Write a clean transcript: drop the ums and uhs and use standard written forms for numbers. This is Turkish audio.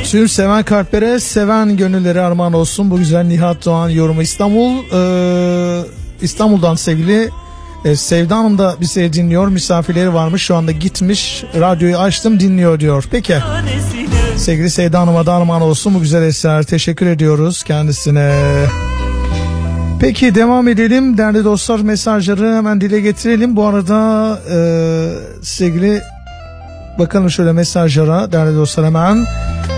Tüm seven kalplere, seven gönüllere armağan olsun bu güzel Nihat Doğan yorumu. İstanbul'dan sevgili Sevda Hanım da bizi dinliyor. Misafirleri varmış, şu anda gitmiş. Radyoyu açtım, dinliyor diyor. Peki. Sevgili Sevda Hanım'a da armağan olsun bu güzel eser. Teşekkür ediyoruz kendisine. Peki devam edelim. Değerli dostlar, mesajları hemen dile getirelim. Bu arada sevgili bakalım şöyle mesajlara değerli dostlar hemen.